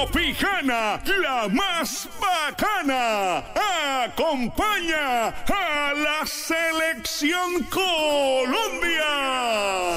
Tropijana, la más bacana, acompaña a la Selección Colombia.